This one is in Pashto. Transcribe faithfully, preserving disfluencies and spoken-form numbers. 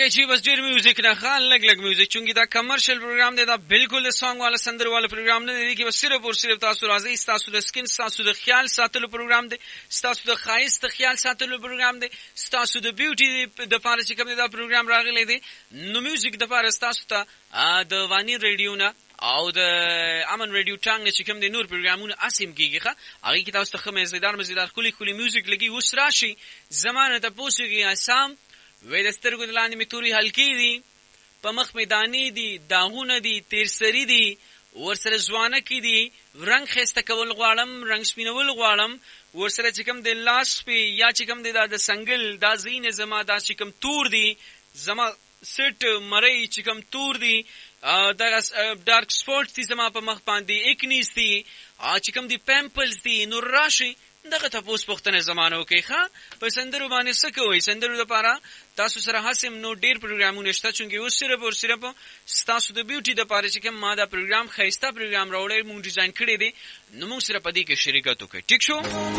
اوکے جی بس ډیر میوزیک نه خان لګ لګ میوزیک چونګې دا کمرشل پروګرام دی دا بالکل د سانګ والا سندر والا پروګرام نه دی کې بس صرف او صرف تاسو راځي تاسو د سکین تاسو د خیال ساتلو پروګرام دی تاسو د خایست خیال ساتلو پروګرام دی تاسو د بیوټي د پاره چې کوم دا پروګرام راغلی دی نو میوزیک د پاره تاسو ته د وانی ریډیو نه او د امن ریډیو ټانګ نه چې کوم د نور پروګرامونه اسیم کیږي هغه کې تاسو ته خمه مزیدار مزیدار کلی کلی میوزیک لګي وس راشي زمانه ته پوسوږي اسام وې د سترګو لاندې می توري هلکی دي په مخ میدانی دي داغونه دي تیر سری دي ورسره ځوانه کی دي رنگ خسته کول غواړم رنگ سپینول غواړم ورسره چې کوم د لاس په یا چې کوم د سنگل دا زین زما دا چې کوم تور دي زما سټ مړی چې کوم تور دي دا ډارک سپورټ دي زما په مخ باندې اکنیس دي چې کوم دي پمپلز دي نور راشي دغه تاسو پختنه زمانو کې ښا په سندرو باندې څه کوي سندرو لپاره تاسو سره حسم نو ډیر پروګرامونه شته چې اوس صرف او صرف تاسو د بیوټي د پاره چې کوم ما دا پروګرام خیسته پروګرام راوړی مونږ ډیزاین کړی دی نو موږ سره پدې کې شریکت وکړو ټیک شو